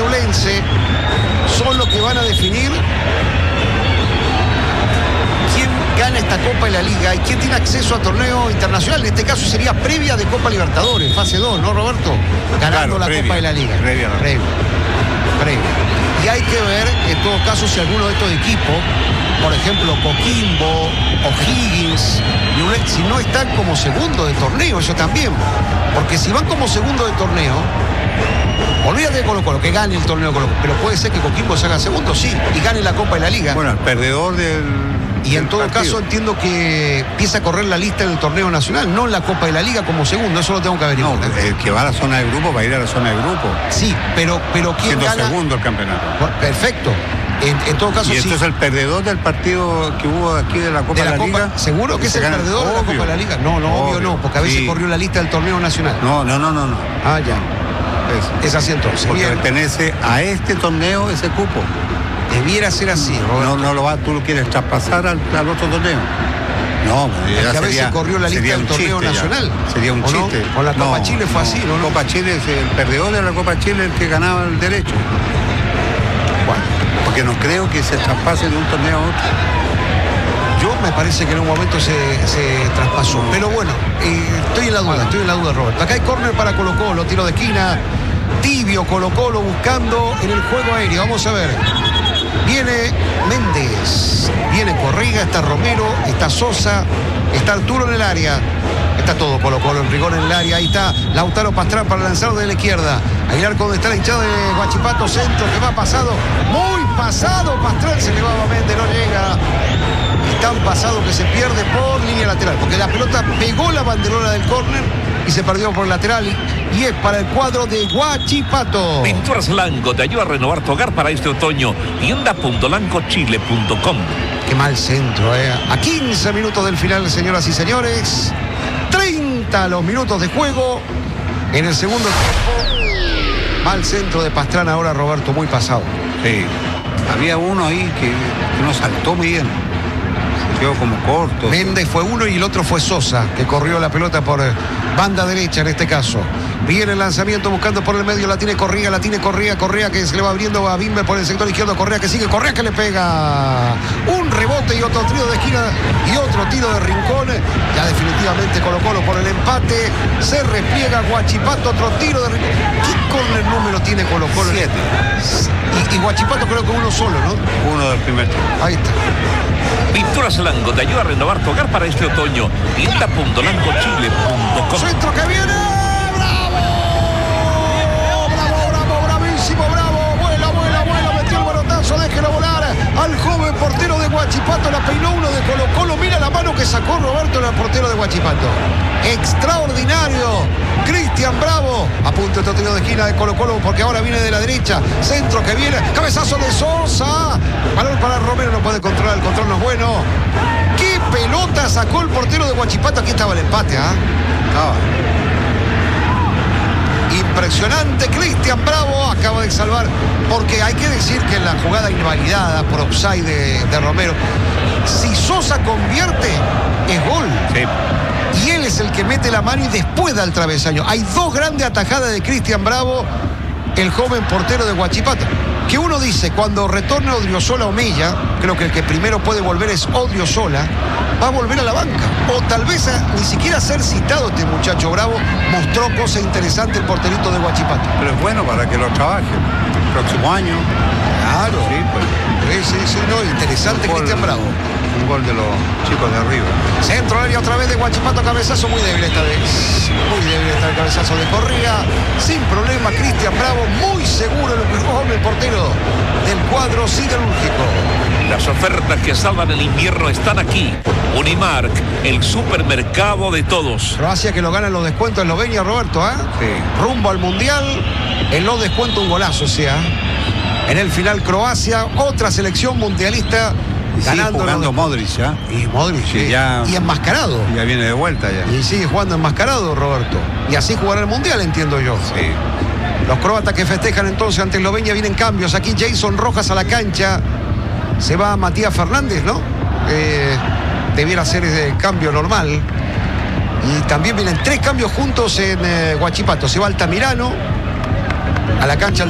Ñublense son los que van a definir quién gana esta Copa de la Liga y quién tiene acceso a torneo internacional. En este caso sería previa de Copa Libertadores, fase 2, ¿no, Roberto? Ganando la Copa de la Liga. Previa. Y hay que ver, en todo caso, si alguno de estos equipos, por ejemplo, Coquimbo, O'Higgins, si no están como segundo de torneo, eso también. Porque si van como segundo de torneo, olvídate de Colo-Colo, que gane el torneo Colo-Colo, pero puede ser que Coquimbo se haga segundo, sí, y gane la Copa de la Liga. Bueno, el perdedor del... Y en todo partido. caso entiendo que empieza a correr la lista del torneo nacional, no en la Copa de la Liga como segundo, eso lo tengo que averiguar. No, el que va a la zona de grupo va a ir a la zona de grupo. Sí, pero ¿quién siendo gana? segundo el campeonato. Bueno, perfecto. En todo caso, y esto sí. es el perdedor del partido que hubo aquí de la Copa de la Liga. ¿Seguro que es el perdedor de la Copa de la Liga? No, obvio no, porque a veces corrió la lista del torneo nacional. No. Ah, ya. Es así entonces. Porque bien. pertenece a este torneo ese cupo. Debiera ser así, Roberto. No lo va, tú lo quieres traspasar al otro torneo. No, es que a veces corrió la lista del torneo nacional. Sería un chiste. Con la Copa Chile fue así, ¿no? Copa Chile es el perdedor de la Copa Chile el que ganaba el derecho. Bueno. Porque no creo que se traspase de un torneo a otro. Yo me parece que en un momento se traspasó. Pero bueno, estoy en la duda, Roberto. Acá hay córner para Colo-Colo, tiro de esquina. Tibio Colo-Colo buscando en el juego aéreo. Vamos a ver. Viene Méndez, viene Corriga, está Romero, está Sosa, está Arturo en el área. Está todo Colo-Colo, en rigor en el área. Ahí está Lautaro Pastrán para lanzar de la izquierda. Aguilar donde está la hinchada de Huachipato, centro que va pasado. Muy pasado, Pastrán se le va a Méndez, no llega. Y tan pasado que se pierde por línea lateral. Porque la pelota pegó la banderola del córner y se perdió por el lateral. Y es para el cuadro de Huachipato. Pinturas Lanco te ayuda a renovar tu hogar para este otoño. Tienda.lancochile.com. Qué mal centro, A 15 minutos del final, señoras y señores. 30 los minutos de juego. En el segundo tiempo. Mal centro de Pastrán ahora, Roberto, muy pasado. Sí. Había uno ahí que no saltó bien. Se quedó como corto. Méndez fue uno y el otro fue Sosa, que corrió la pelota por banda derecha en este caso. Viene el lanzamiento buscando por el medio, la tiene Correa que se le va abriendo a Bimber por el sector izquierdo, Correa que sigue, Correa que le pega un rebote y otro tiro de esquina y otro tiro de rincón. Ya definitivamente Colo-Colo por el empate, se repliega Huachipato, otro tiro de rincón. ¿Qué córner número tiene Colo-Colo? 7. Y Huachipato creo que uno solo, ¿no? Uno del primer tiempo. Ahí está. Pinturas Lanco te ayuda a renovar tu hogar para este otoño. Tienda.lancochile.com. Centro que viene. Déjelo volar al joven portero de Huachipato, la peinó uno de Colo-Colo, mira la mano que sacó Roberto, el portero de Huachipato. Extraordinario, Cristian Bravo, a punto de tiro de esquina de Colo-Colo porque ahora viene de la derecha, centro que viene, cabezazo de Sosa, balón para Romero, no puede controlar, el control no es bueno. ¡Qué pelota sacó el portero de Huachipato! Aquí estaba el empate, Impresionante, Cristian Bravo acaba de salvar, porque hay que decir que en la jugada invalidada por offside de Romero, si Sosa convierte, es gol. Sí. Y él es el que mete la mano y después da el travesaño. Hay dos grandes atajadas de Cristian Bravo, el joven portero de Huachipato. Que uno dice, cuando retorna Odriozola o Mella, creo que el que primero puede volver es Odriozola, va a volver a la banca. O tal vez ni siquiera ser citado este muchacho Bravo, mostró cosa interesante el porterito de Huachipato. Pero es bueno para que lo trabaje. El próximo año. Claro. Sí, pues. Sí, no, interesante Cristian Bravo. Un gol de los chicos de arriba. Centro área otra vez de Huachipato, cabezazo muy débil esta vez. Muy débil está el cabezazo de Correa. Sin problema, Cristian Bravo, muy seguro el portero del cuadro siderúrgico. Las ofertas que salvan el invierno están aquí. Unimark, el supermercado de todos. Croacia que lo gana en los descuentos Eslovenia, Roberto, Sí. Rumbo al Mundial, en los descuentos un golazo, en el final Croacia, otra selección mundialista. Y sigue ganando jugando Modric, ¿ya? Y Modric, Sí, ya. Y enmascarado. Ya viene de vuelta ya. Y sigue jugando enmascarado, Roberto. Y así jugará el Mundial, entiendo yo. Sí. Los croatas que festejan entonces ante Eslovenia, vienen cambios. Aquí Jason Rojas a la cancha. Se va Matías Fernández, ¿no? Debiera ser el cambio normal. Y también vienen 3 cambios juntos en Huachipato. Se va Altamirano a la cancha.